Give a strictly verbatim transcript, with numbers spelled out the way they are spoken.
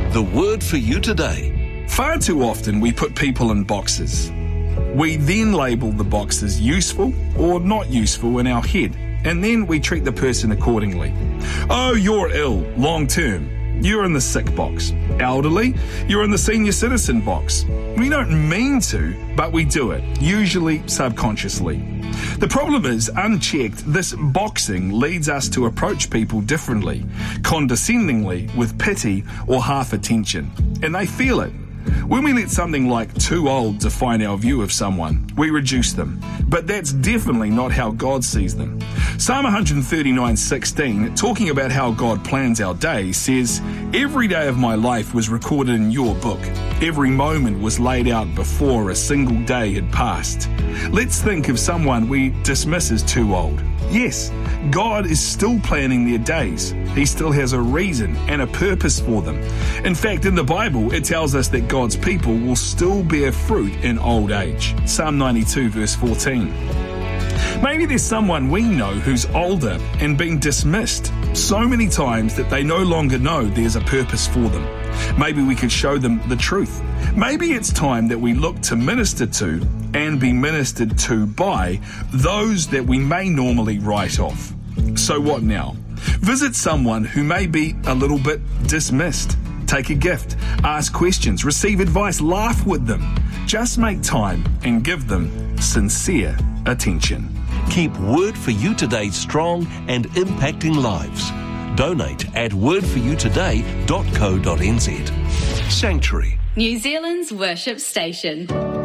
The Word for You Today. Far too often we put people in boxes. We then label the boxes useful or not useful in our head, and then we treat the person accordingly. Oh, you're ill, long term. You're in the sick box. Elderly, you're in the senior citizen box. We don't mean to, but we do it, usually subconsciously. The problem is, unchecked, this boxing leads us to approach people differently, condescendingly, with pity or half attention, and they feel it. When we let something like too old define our view of someone, we reduce them. But that's definitely not how God sees them. Psalm one thirty-nine sixteen, talking about how God plans our day, says, "Every day of my life was recorded in your book. Every moment was laid out before a single day had passed." Let's think of someone we dismiss as too old. Yes, God is still planning their days. He still has a reason and a purpose for them. In fact, in the Bible, it tells us that God's people will still bear fruit in old age. Psalm ninety-two, verse fourteen. Maybe there's someone we know who's older and been dismissed so many times that they no longer know there's a purpose for them. Maybe we could show them the truth. Maybe it's time that we look to minister to and be ministered to by those that we may normally write off. So what now? Visit someone who may be a little bit dismissed. Take a gift, ask questions, receive advice, laugh with them. Just make time and give them sincere attention. Keep Word for You Today strong and impacting lives. Donate at word for you today dot co dot n z. Sanctuary, New Zealand's worship station.